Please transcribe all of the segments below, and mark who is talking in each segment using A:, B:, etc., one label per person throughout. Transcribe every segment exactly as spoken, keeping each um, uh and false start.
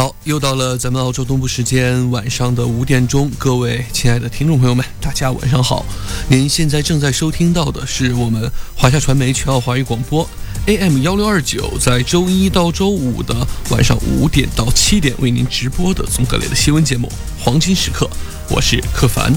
A: 好，又到了咱们澳洲东部时间晚上的五点钟，各位亲爱的听众朋友们，大家晚上好。您现在正在收听到的是我们华夏传媒全澳华语广播 A M 一六二九，在周一到周五的晚上五点到七点为您直播的综合类的新闻节目《黄金时刻》，我是柯凡。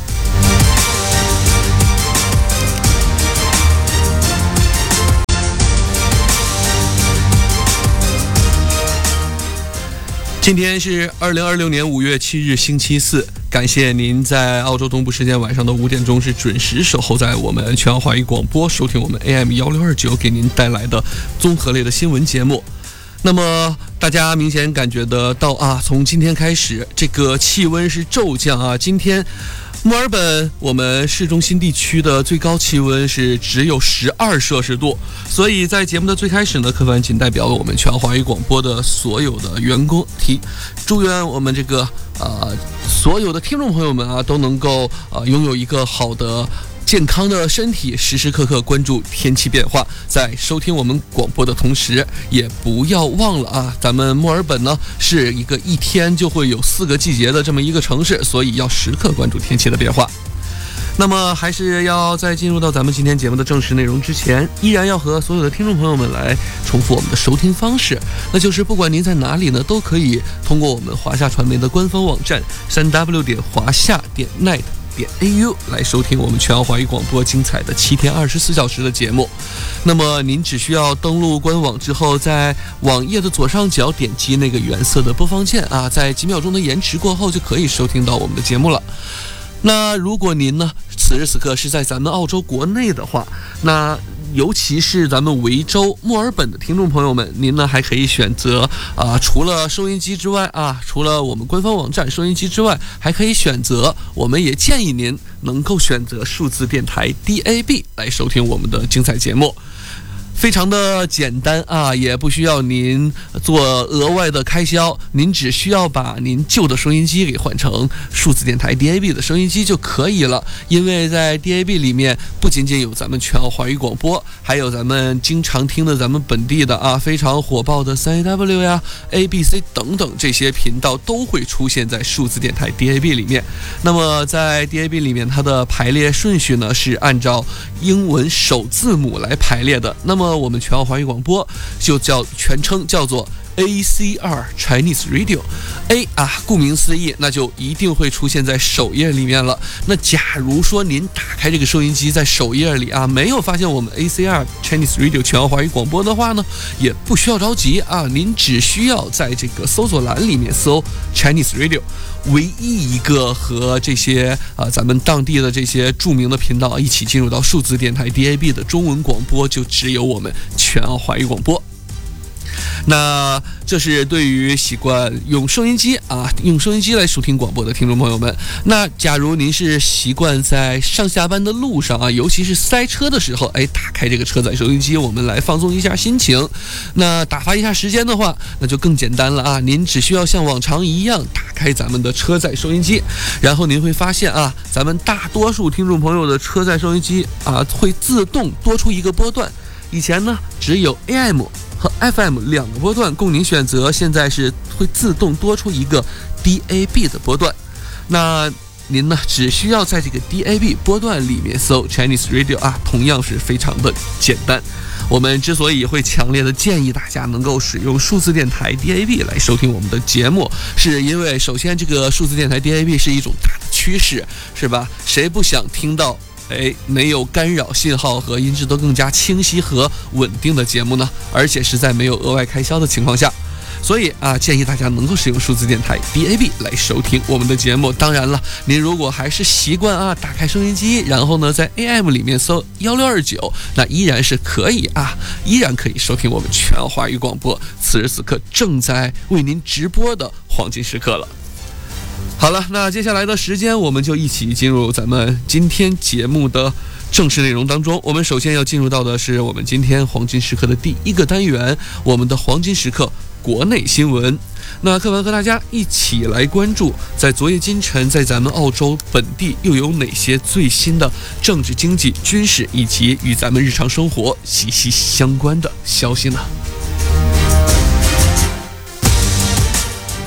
A: 今天是二零二六年五月七日星期四，感谢您在澳洲东部时间晚上的五点钟是准时守候在我们全澳华语广播，收听我们 A M 一六二九给您带来的综合类的新闻节目。那么大家明显感觉得到啊，从今天开始这个气温是骤降啊，今天墨尔本我们市中心地区的最高气温是只有十二摄氏度，所以在节目的最开始呢，柯凡仅代表了我们全华语广播的所有的员工提祝愿我们这个呃所有的听众朋友们啊都能够呃拥有一个好的健康的身体，时时刻刻关注天气变化，在收听我们广播的同时，也不要忘了啊，咱们墨尔本呢是一个一天就会有四个季节的这么一个城市，所以要时刻关注天气的变化。那么还是要在进入到咱们今天节目的正式内容之前，依然要和所有的听众朋友们来重复我们的收听方式，那就是不管您在哪里呢，都可以通过我们华夏传媒的官方网站 三 w 点华夏点 net点 A U 来收听我们全澳华语广播精彩的七天二十四小时的节目。那么您只需要登录官网之后，在网页的左上角点击那个原色的播放键啊，在几秒钟的延迟过后就可以收听到我们的节目了。那如果您呢此时此刻是在咱们澳洲国内的话，那尤其是咱们维州墨尔本的听众朋友们，您呢还可以选择啊、呃，除了收音机之外啊，除了我们官方网站收音机之外，还可以选择，我们也建议您能够选择数字电台 D A B 来收听我们的精彩节目。非常的简单啊，也不需要您做额外的开销，您只需要把您旧的收音机给换成数字电台 D A B 的收音机就可以了。因为在 D A B 里面不仅仅有咱们全澳华语广播，还有咱们经常听的咱们本地的啊非常火爆的 三 A W 呀 A B C 等等这些频道都会出现在数字电台 D A B 里面。那么在 D A B 里面，它的排列顺序呢是按照英文首字母来排列的。那么我们全澳华语广播就叫全称叫做 A C R Chinese Radio。 A 啊，顾名思义，那就一定会出现在首页里面了。那假如说您打开这个收音机，在首页里啊没有发现我们 A C R Chinese Radio 全澳华语广播的话呢，也不需要着急啊，您只需要在这个搜索栏里面搜 Chinese Radio， 唯一一个和这些啊咱们当地的这些著名的频道一起进入到数字电台 D A B 的中文广播，就只有我们全澳华语广播。那这是对于习惯用收音机啊，用收音机来收听广播的听众朋友们。那假如您是习惯在上下班的路上啊，尤其是塞车的时候，哎，打开这个车载收音机，我们来放松一下心情。那打发一下时间的话，那就更简单了啊，您只需要像往常一样打开咱们的车载收音机，然后您会发现啊，咱们大多数听众朋友的车载收音机啊会自动多出一个波段。以前呢只有 A M和 F M 两个波段供您选择，现在是会自动多出一个 D A B 的波段。那您呢只需要在这个 D A B 波段里面搜 Chinese Radio 啊，同样是非常的简单。我们之所以会强烈的建议大家能够使用数字电台 D A B 来收听我们的节目，是因为首先这个数字电台 D A B 是一种大的趋势，是吧？谁不想听到哎，没有干扰信号和音质都更加清晰和稳定的节目呢？而且是在没有额外开销的情况下。所以啊，建议大家能够使用数字电台 D A B 来收听我们的节目。当然了，您如果还是习惯啊打开收音机，然后呢在 A M 里面搜一六二九，那依然是可以啊，依然可以收听我们全华语广播此时此刻正在为您直播的黄金时刻了。好了，那接下来的时间我们就一起进入咱们今天节目的正式内容当中。我们首先要进入到的是我们今天黄金时刻的第一个单元，我们的黄金时刻国内新闻。那课文和大家一起来关注，在昨夜今晨，在咱们澳洲本地又有哪些最新的政治、经济、军事以及与咱们日常生活息息相关的消息呢？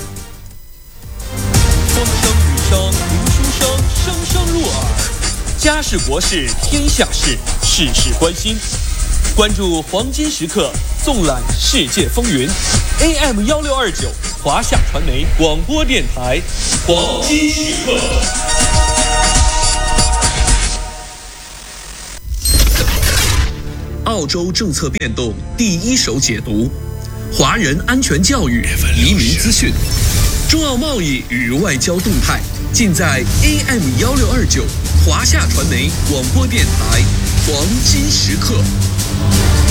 A: 事国事天下事，事事关心。关注黄金时刻，纵览世界风云。A M 幺六二九，华夏传媒广播电台，黄金时刻。澳洲政策变动第一手解读，华人安全教育、移民资讯，中澳贸易与外交动态，尽在 A M 幺六二九华夏传媒广播电台黄金时刻。